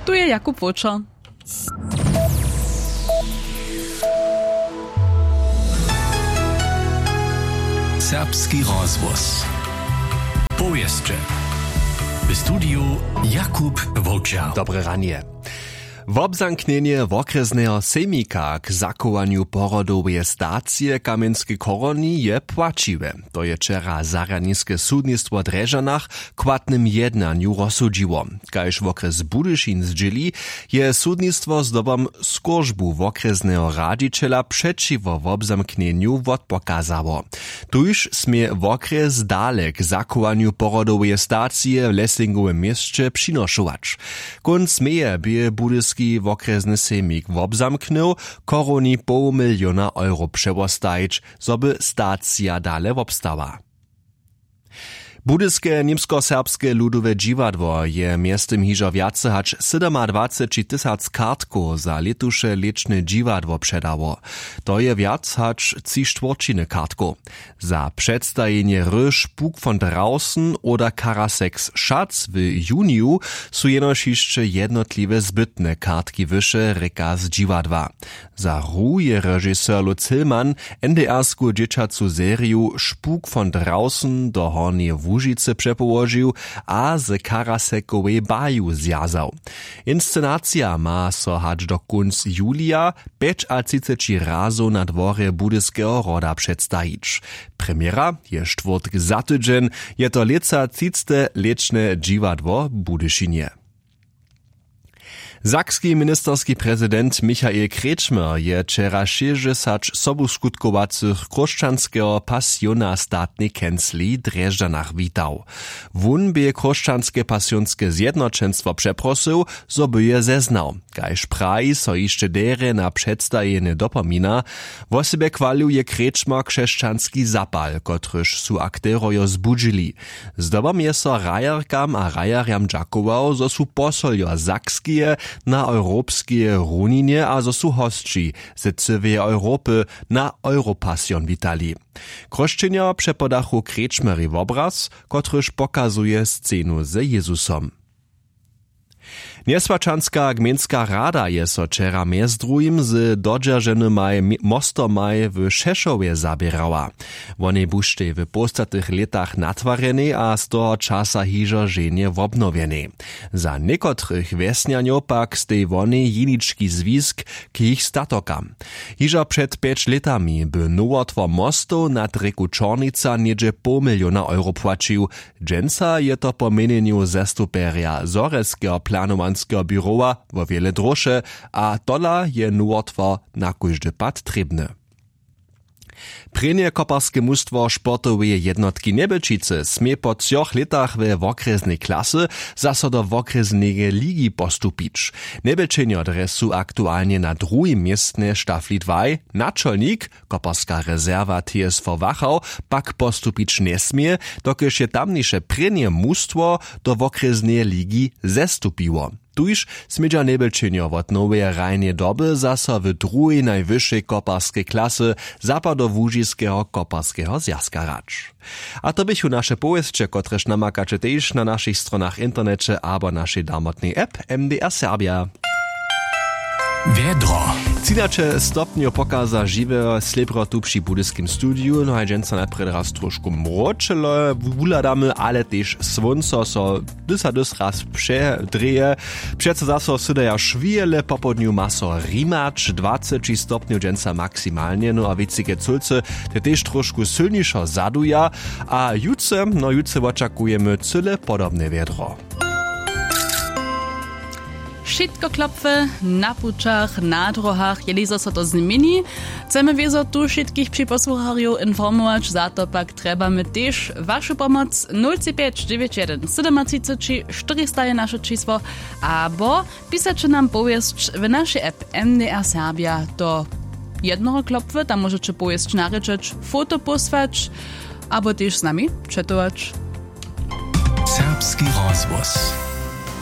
Tu je Jakub Vočer. Serbski rozvoz. Powieszcze. W studiu Jakub Vočer. Dobre ranie. Wobzamknienie wokrjesneho sejmika k zakowaniu porodowej stacji Kamenskiej Koroni je płaciwe. To je wczera zaradniske sudnictwo w Dreżanach kłatnym jednaniu rozsudziło. Kaž wokres Budyšin zdzieli, je sudnictwo z dobom skorzbu wokresneho radziciela przeciwo wobzamknieniu odpokazało. Tuż smie wokres dalej k zakowaniu porodowej stacji w Lessingowym mieście przynoszować. Kun smieje by budyski wokresny sejmik wobzamknął, Koroni $500 000 przewostajić, zoby stacja dalej wobstała. Budyske niemsko-serbskie ludowe dziwadło je miestem hižo viace hač 27 000 kartków za letuše lečne dziwadło przedało. To je viac hač 3/4 kartków. Za przedstawienie ryż Puk von draußen oder Karaseks Schatz w juniu su jenož jeszcze jednotliwe zbytne kartki wyše reka z dziwadła. Za ru je režiseur Lutz Hillmann NDR-sku dzieciacu seriu Spuk von draußen do Hornie Łužice przepołożył, a z Karasekowej baju zjazał. Inscenacja ma so hać do kunc julia 35 razu na dworze budyskiego roda przedstawić. Premiera je czwartk za tydzień, je to leca 30. leczne dziwadło Budyšinie. Sakski ministerski prezydent Michael Kretschmer je wczera 60 sobuskutkowanych chrześcijańskiego pasjona statnej kęsli Dreżdżanach witał. Wun by chrześcijańskie pasjonskie zjednoczeństwo przeprosił, zo by je zeznał. Kaž praji so jeszcze dere na przedstawienie dopomina, wo sebe chwalił je Kretschmer chrześcijański zapal, kotryż su akterojo zbudzili. Zdobom je so rajarkam a rajarjam dżakował, zo su posoljo sakskie na europskie runinie a zo su hostči ze cywej Europy na Europasjon witali. Krošćenja przepodachu Kretschmery w obraz, kotryż pokazuje scenu ze Jezusom. Niesłaczanska gminska rada je so wczera mjez drugim z dodźerženymaj mostomaj w Šešovje zabierała. Wonej bušte w postatych letach natwarene a z toho časa hižo ženje wobnowiene. Za niekotrych wesnjanjo pak stej wonej jinički zwisk k ich statokam. Hižo przed 5 letami by nowotwor mostów nad reku Čornica niedzie $500 000 płacił. Dżęca je to po mienieniu zestuperia Zoreskiego planowania biurowa wo wiele drosze, a dola je nowotwor na kóždy pad trebny. Prenie koparskie mustwo sportowe jednotki Nebelčice smie po 3 letach we wokresnej klasy zaso do wokresnej ligi postupić. Nebelčenjo dresu aktualnie na drugim miestne štafli 2, načelnik, koparska rezerwa TSV Wachau, pak postupić nie smie, dokiż je tamniejsze prenie mustwo do wokresnej ligi zestupiło. Tuż smidža Nebelčenjo wot nowe rajnie doby zaso w drugiej najwyższej koparskiej klasy zapadowužijskiego koparskiego zjazka racz. A to bychu nasze powieszcze, kotreż namakacie też na naszych stronach internecie albo naszej darmotnej app MDR Serbia. Wiedro. Cinače stopnio pokaza žiwe slebro tu przy budyskim studiu, no a dženca najpred raz trošku mročelo, vuladamy, ale też svonco so dys raz przedreje. Přece zaso sydeja švijele, popodniu maso rimacz, 20 stopniu dženca maksymalnie, no a vicike culce te też trošku silniejszo zaduja, a jutce oczekujemy cyle podobne wiedro. Wszystko klopfe na pučach, na drohach, jeli so to zmieni. Chcemy wiezo tu wszystkich przyposłuchariów informować, za to pak trebamy też waszą pomoc. 0,5 91 37 400 je nasze czysło, albo pisacie nam powieść w naszej app MDR Serbia do jednego klopfe, tam możecie powieść naryczeć, foto posłać, albo też z nami czatować. Serbski rozvoz.